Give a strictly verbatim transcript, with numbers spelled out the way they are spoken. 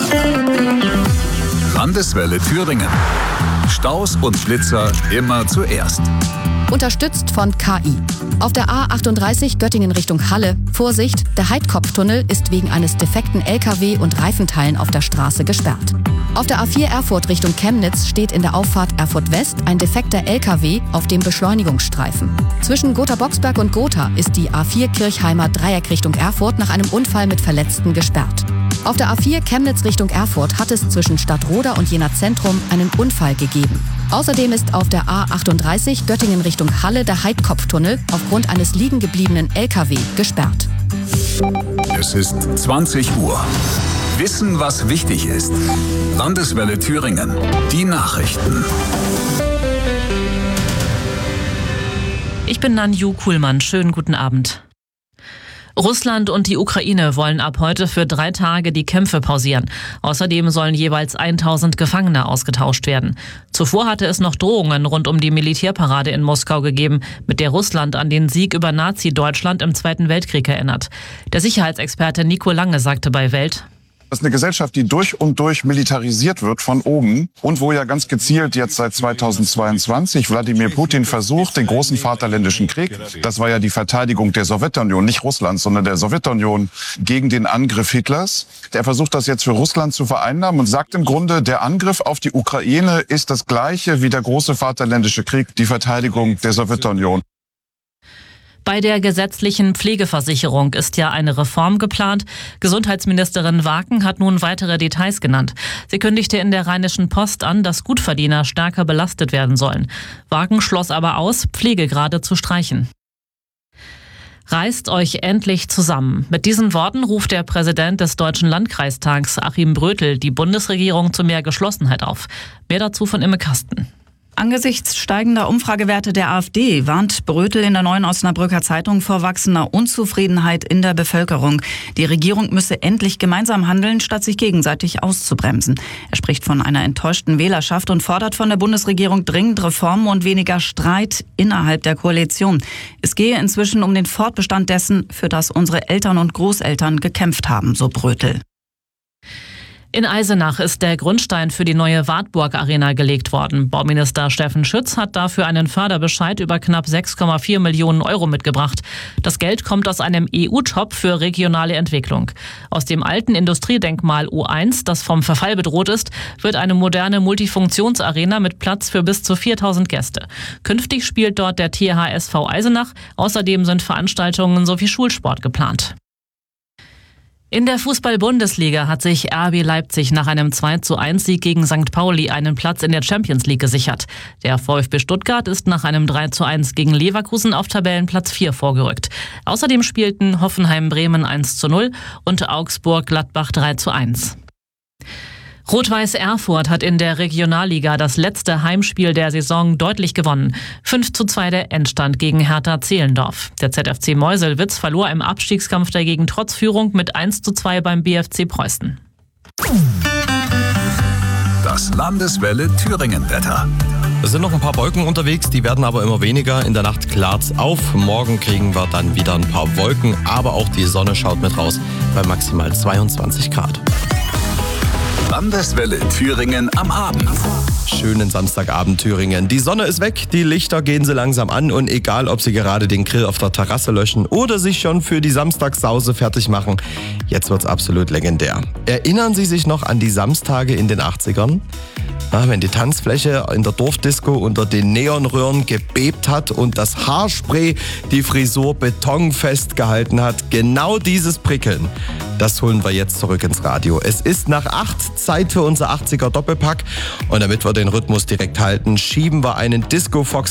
Landeswelle Thüringen. Staus und Blitzer immer zuerst. Unterstützt von K I. Auf der A achtunddreißig Göttingen Richtung Halle. Vorsicht, der Heidkopftunnel ist wegen eines defekten L K W und Reifenteilen auf der Straße gesperrt. Auf der A vier Erfurt Richtung Chemnitz steht in der Auffahrt Erfurt West ein defekter L K W auf dem Beschleunigungsstreifen. Zwischen Gotha-Boxberg und Gotha ist die A vier Kirchheimer Dreieck Richtung Erfurt nach einem Unfall mit Verletzten gesperrt. Auf der A vier Chemnitz Richtung Erfurt hat es zwischen Stadtroda und Jena Zentrum einen Unfall gegeben. Außerdem ist auf der A achtunddreißig Göttingen Richtung Halle der Heidkopftunnel aufgrund eines liegen gebliebenen L K W gesperrt. Es ist zwanzig Uhr. Wissen, was wichtig ist. Landeswelle Thüringen. Die Nachrichten. Ich bin Nanju Kuhlmann. Schönen guten Abend. Russland und die Ukraine wollen ab heute für drei Tage die Kämpfe pausieren. Außerdem sollen jeweils tausend Gefangene ausgetauscht werden. Zuvor hatte es noch Drohungen rund um die Militärparade in Moskau gegeben, mit der Russland an den Sieg über Nazi-Deutschland im Zweiten Weltkrieg erinnert. Der Sicherheitsexperte Nico Lange sagte bei Welt: Das ist eine Gesellschaft, die durch und durch militarisiert wird von oben und wo ja ganz gezielt jetzt seit zweitausendzweiundzwanzig Wladimir Putin versucht, den großen Vaterländischen Krieg, das war ja die Verteidigung der Sowjetunion, nicht Russlands, sondern der Sowjetunion gegen den Angriff Hitlers. Der versucht das jetzt für Russland zu vereinnahmen und sagt im Grunde, der Angriff auf die Ukraine ist das gleiche wie der große Vaterländische Krieg, die Verteidigung der Sowjetunion. Bei der gesetzlichen Pflegeversicherung ist ja eine Reform geplant. Gesundheitsministerin Waken hat nun weitere Details genannt. Sie kündigte in der Rheinischen Post an, dass Gutverdiener stärker belastet werden sollen. Waken schloss aber aus, Pflegegrade zu streichen. Reißt euch endlich zusammen. Mit diesen Worten ruft der Präsident des Deutschen Landkreistags, Achim Brötel, die Bundesregierung zu mehr Geschlossenheit auf. Mehr dazu von Imme Kasten. Angesichts steigender Umfragewerte der AfD warnt Brötel in der Neuen Osnabrücker Zeitung vor wachsender Unzufriedenheit in der Bevölkerung. Die Regierung müsse endlich gemeinsam handeln, statt sich gegenseitig auszubremsen. Er spricht von einer enttäuschten Wählerschaft und fordert von der Bundesregierung dringend Reformen und weniger Streit innerhalb der Koalition. Es gehe inzwischen um den Fortbestand dessen, für das unsere Eltern und Großeltern gekämpft haben, so Brötel. In Eisenach ist der Grundstein für die neue Wartburg-Arena gelegt worden. Bauminister Steffen Schütz hat dafür einen Förderbescheid über knapp sechs Komma vier Millionen Euro mitgebracht. Das Geld kommt aus einem E U-Topf für regionale Entwicklung. Aus dem alten Industriedenkmal U eins, das vom Verfall bedroht ist, wird eine moderne Multifunktionsarena mit Platz für bis zu viertausend Gäste. Künftig spielt dort der T H S V Eisenach. Außerdem sind Veranstaltungen sowie Schulsport geplant. In der Fußball-Bundesliga hat sich R B Leipzig nach einem zwei zu eins Sieg gegen Sankt Pauli einen Platz in der Champions League gesichert. Der VfB Stuttgart ist nach einem drei zu eins gegen Leverkusen auf Tabellenplatz vier vorgerückt. Außerdem spielten Hoffenheim-Bremen eins zu null und Augsburg-Gladbach drei zu eins. Rot-Weiß Erfurt hat in der Regionalliga das letzte Heimspiel der Saison deutlich gewonnen. fünf zu zwei der Endstand gegen Hertha Zehlendorf. Der Z F C Meuselwitz verlor im Abstiegskampf dagegen trotz Führung mit eins zu zwei beim B F C Preußen. Das Landeswelle Thüringen-Wetter. Es sind noch ein paar Wolken unterwegs, die werden aber immer weniger. In der Nacht klart's auf. Morgen kriegen wir dann wieder ein paar Wolken, aber auch die Sonne schaut mit raus bei maximal zweiundzwanzig Grad. Landeswelle Thüringen am Abend. Schönen Samstagabend Thüringen. Die Sonne ist weg, die Lichter gehen so langsam an und egal, ob Sie gerade den Grill auf der Terrasse löschen oder sich schon für die Samstagssause fertig machen, jetzt wird's absolut legendär. Erinnern Sie sich noch an die Samstage in den achtzigern? Ah, wenn die Tanzfläche in der Dorfdisco unter den Neonröhren gebebt hat und das Haarspray die Frisur betonfest gehalten hat. Genau dieses Prickeln, das holen wir jetzt zurück ins Radio. Es ist nach acht Zeit für unser achtziger Doppelpack und damit wir den Rhythmus direkt halten, schieben wir einen Disco Fox